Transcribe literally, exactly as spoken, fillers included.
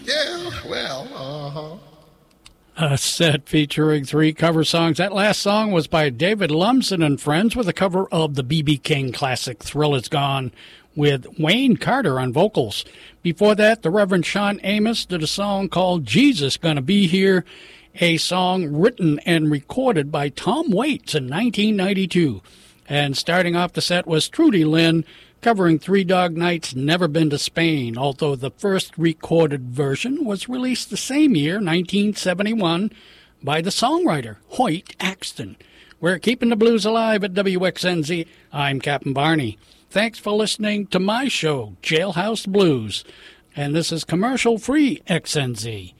Yeah, well, uh-huh. A set featuring three cover songs. That last song was by David Lumsden and Friends with a cover of the B B King classic Thrill Is Gone with Wayne Carter on vocals. Before that, the Reverend Sean Amos did a song called Jesus Gonna Be Here, a song written and recorded by Tom Waits in nineteen ninety-two. And starting off the set was Trudy Lynn covering Three Dog Night's Never Been to Spain, although the first recorded version was released the same year, nineteen seventy-one, by the songwriter Hoyt Axton. We're keeping the blues alive at W X N Z. I'm Captain Barney. Thanks for listening to my show, Jailhouse Blues. And this is commercial-free X N Z.